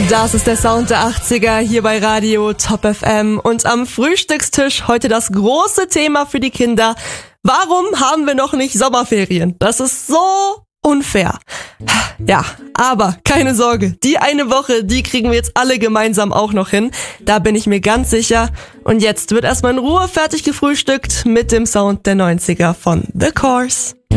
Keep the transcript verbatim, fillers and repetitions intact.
Das ist der Sound der achtziger hier bei Radio Top F M und am Frühstückstisch heute das große Thema für die Kinder. Warum haben wir noch nicht Sommerferien? Das ist so unfair. Ja, aber keine Sorge, die eine Woche, die kriegen wir jetzt alle gemeinsam auch noch hin. Da bin ich mir ganz sicher. Und jetzt wird erstmal in Ruhe fertig gefrühstückt mit dem Sound der neunziger von The Course.